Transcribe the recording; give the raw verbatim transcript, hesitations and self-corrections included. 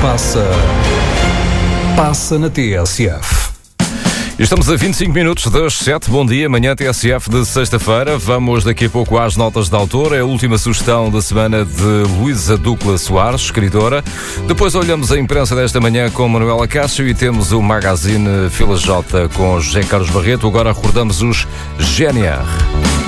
passa, passa na T S F. Estamos a vinte e cinco minutos das sete. Bom dia, manhã T S F de sexta-feira. Vamos daqui a pouco às notas de autor. É a última sugestão da semana de Luísa Ducla Soares, escritora. Depois olhamos a imprensa desta manhã com Manuela Cássio e temos o magazine Fila J com José Carlos Barreto. Agora recordamos os G N R.